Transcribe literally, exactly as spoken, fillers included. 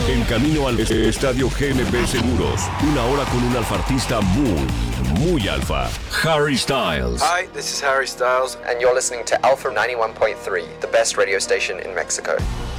En camino al estadio G M P Seguros. Una hora con un alfartista muy, muy alfa. Harry Styles. Hi, this is Harry Styles, and you're listening to Alpha ninety-one point three, the best radio station in Mexico.